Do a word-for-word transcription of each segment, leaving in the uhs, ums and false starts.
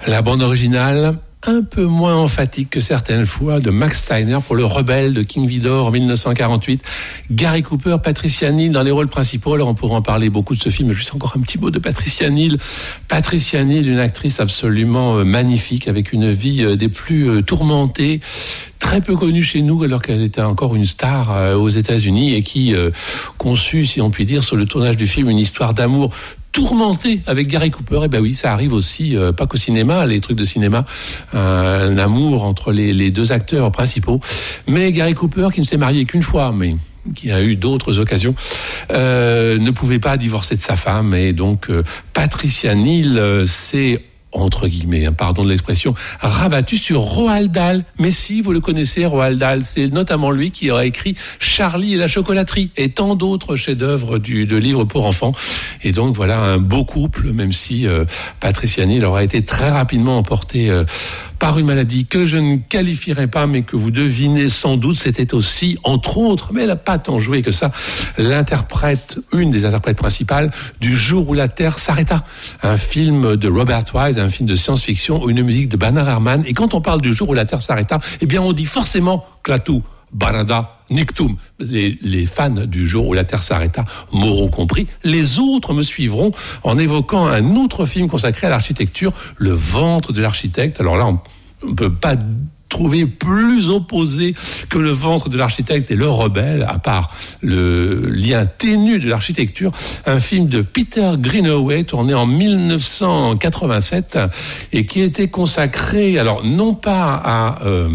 La bande originale, un peu moins emphatique que certaines fois, de Max Steiner pour Le Rebelle de King Vidor en dix-neuf cent quarante-huit. Gary Cooper, Patricia Neal dans les rôles principaux. Alors on pourra en parler beaucoup de ce film, mais juste encore un petit mot de Patricia Neal. Patricia Neal, une actrice absolument magnifique, avec une vie des plus tourmentées, très peu connue chez nous alors qu'elle était encore une star euh, aux États-Unis et qui euh, conçut, si on peut dire, sur le tournage du film une histoire d'amour tourmentée avec Gary Cooper. Et ben oui, ça arrive aussi, euh, pas qu'au cinéma, les trucs de cinéma, euh, un amour entre les, les deux acteurs principaux. Mais Gary Cooper, qui ne s'est marié qu'une fois, mais qui a eu d'autres occasions, euh, ne pouvait pas divorcer de sa femme. Et donc, euh, Patricia Neal euh, s'est entre guillemets, hein, pardon de l'expression, rabattu sur Roald Dahl. Mais si, vous le connaissez, Roald Dahl, c'est notamment lui qui aura écrit Charlie et la chocolaterie et tant d'autres chefs-d'œuvre du, de livres pour enfants. Et donc voilà un beau couple, même si euh, Patricia Neal aura été très rapidement emportée euh, par une maladie que je ne qualifierai pas, mais que vous devinez sans doute. C'était aussi, entre autres, mais elle n'a pas tant joué que ça, l'interprète, une des interprètes principales du Jour où la Terre s'arrêta, un film de Robert Wise, un film de science-fiction, une musique de Bernard Herrmann. Et quand on parle du Jour où la Terre s'arrêta, eh bien on dit forcément Klaatu, Barada, Niktum. Les, les fans du Jour où la Terre s'arrêta m'auront compris. Les autres me suivront en évoquant un autre film consacré à l'architecture, Le Ventre de l'architecte. Alors là, on ne peut pas trouver plus opposé que Le Ventre de l'architecte et Le Rebelle, à part le lien ténu de l'architecture. Un film de Peter Greenaway, tourné en dix-neuf cent quatre-vingt-sept, et qui était consacré, alors non pas à Euh,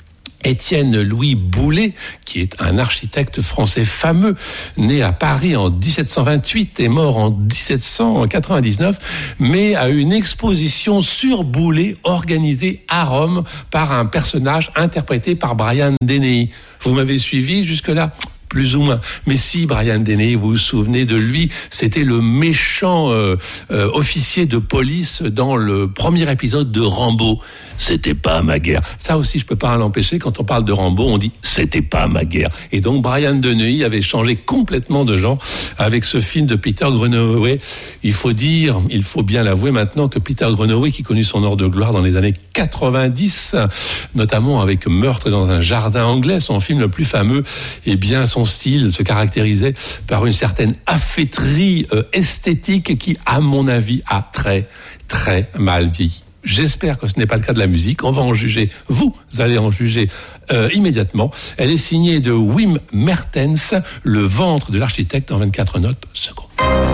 Étienne Louis Boullé, qui est un architecte français fameux, né à Paris en dix-sept cent vingt-huit et mort en dix-sept cent quatre-vingt-dix-neuf, mais à une exposition sur Boullé organisée à Rome par un personnage interprété par Brian Dennehy. Vous m'avez suivi jusque-là ? Plus ou moins. Mais si, Brian Dennehy, vous vous souvenez de lui, c'était le méchant euh, euh, officier de police dans le premier épisode de Rambo. C'était pas ma guerre. Ça aussi, je peux pas l'empêcher. Quand on parle de Rambo, on dit c'était pas ma guerre. Et donc, Brian Dennehy avait changé complètement de genre avec ce film de Peter Greenaway. Il faut dire, il faut bien l'avouer maintenant, que Peter Greenaway, qui connut son heure de gloire dans les années quatre-vingt-dix, notamment avec Meurtre dans un jardin anglais, son film le plus fameux, eh bien, son style se caractérisait par une certaine affaîtrie euh, esthétique qui, à mon avis, a très, très mal vieilli. J'espère que ce n'est pas le cas de la musique. On va en juger. Vous allez en juger euh, immédiatement. Elle est signée de Wim Mertens, Le Ventre de l'architecte, en vingt-quatre notes secondes.